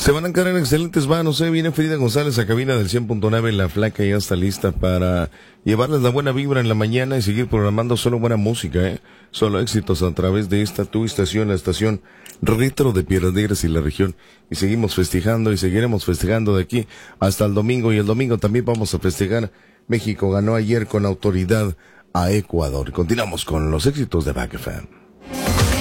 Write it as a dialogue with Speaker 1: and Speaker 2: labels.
Speaker 1: Se van a encargar excelentes vanos, viene Frida González a cabina del 100.9, la flaca ya está lista para llevarles la buena vibra en la mañana y seguir programando solo buena música, solo éxitos a través de esta tu estación, la estación retro de Piedras Negras y la región. Y seguimos festejando y seguiremos festejando de aquí hasta el domingo, y el domingo también vamos a festejar. México ganó ayer con autoridad a Ecuador. Continuamos con los éxitos de Back FM.